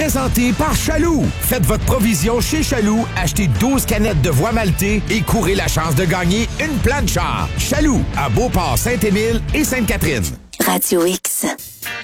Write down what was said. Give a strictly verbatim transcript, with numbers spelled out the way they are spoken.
Présenté par Chaloux. Faites votre provision chez Chaloux, achetez douze canettes de voie maltée et courez la chance de gagner une planche char. Chaloux, à Beauport, Saint-Émile et Sainte-Catherine. Radio X.